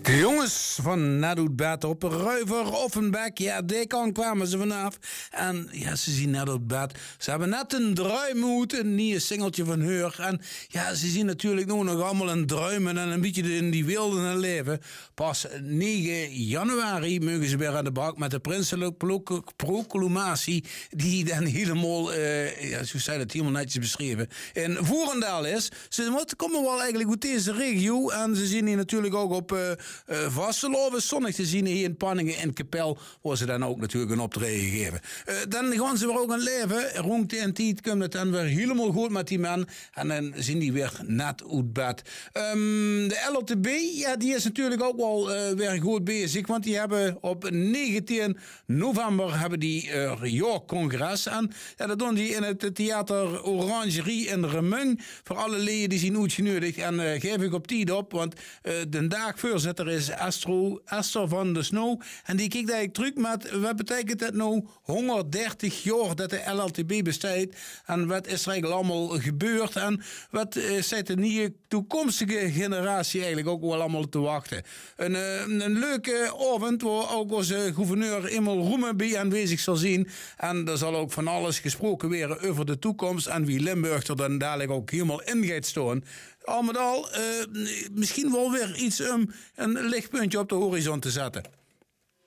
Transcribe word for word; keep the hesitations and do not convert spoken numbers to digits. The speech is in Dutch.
De jongens van Nadoet Bed op Ruiver Offenbek, ja, die kant kwamen ze vanaf. En ja, ze zien Nadoet Bed. Ze hebben net een druimoed, een nieuw singeltje van haar. En ja, ze zien natuurlijk nu nog allemaal een druimen en een beetje in die wilde leven. Pas negen januari mogen ze weer aan de bak met de prinselijke proclamatie, die dan helemaal, uh, ja, zo zei dat helemaal netjes beschreven, in Voerendaal is. Ze komen wel eigenlijk uit deze regio en ze zien hier natuurlijk ook op uh, Uh, Vasteloven zonnig te zien hier in Panningen en Kapel, waar ze dan ook natuurlijk een optreden geven. Uh, dan gaan ze weer ook een leven. Rond de tijd komt het dan weer helemaal goed met die man. En dan zien die weer net uit bed. Um, de L T B, ja, die is natuurlijk ook wel uh, weer goed bezig. Want die hebben op negentien november hebben die uh, jaarcongres. En ja, dat doen die in het theater Orangerie in Remung. Voor alle leden die zijn uitgenodigd. En uh, geef ik op tijd op, want uh, de dagvoorzitter is Astro, Esther van de Snow. En die kijkt eigenlijk terug met, wat betekent dat nou? honderddertig jaar dat de L L T B bestaat. En wat is er eigenlijk allemaal gebeurd? En wat uh, zit de nieuwe toekomstige generatie eigenlijk ook wel allemaal te wachten? Een, uh, een leuke avond waar ook onze gouverneur Emil Roemen bij aanwezig zal zien. En er zal ook van alles gesproken worden over de toekomst en wie Limburg er dan dadelijk ook helemaal in gaat staan. Al met al, uh, misschien wel weer iets om um, een lichtpuntje op de horizon te zetten.